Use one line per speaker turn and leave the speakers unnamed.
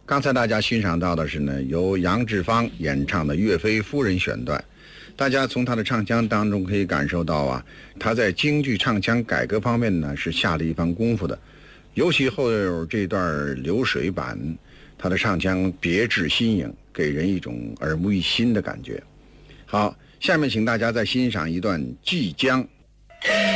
刚才大家欣赏到的是呢，由杨志芳演唱的《岳飞夫人》选段。大家从他的唱腔当中可以感受到啊，他在京剧唱腔改革方面呢是下了一番功夫的。尤其后有这段流水版，他的唱腔别致新颖，给人一种耳目一新的感觉。好，下面请大家再欣赏一段《即将》。